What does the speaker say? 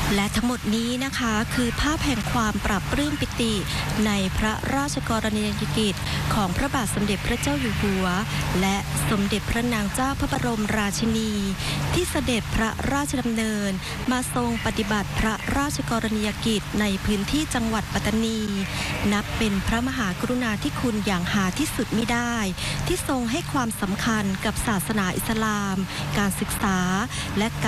และทั้งหมดนี้นะคะคือภาพแห่งความปรับปลื้มปิติในพระราชกรณียกิจของพระบาทสมเด็จพระเจ้าอยู่หัวและสมเด็จพระนางเจ้าพระบรมราชินีที่เสด็จพระราชดำเนินมาทรงปฏิบัติพระราชกรณียกิจในพื้นที่จังหวัดปัตตานีนับเป็นพระมหากรุณาธิคุณอย่างหาที่สุดมิได้ที่ทรงให้ความสำคัญกับศาสนาอิสลามการศึกษาและ